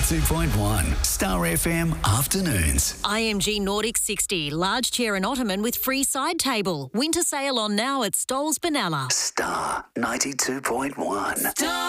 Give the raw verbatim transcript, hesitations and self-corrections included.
ninety-two point one Star F M Afternoons. I M G Nordic sixty, large chair and ottoman with free side table. Winter sale on now at Stoles Benalla. Star ninety-two point one.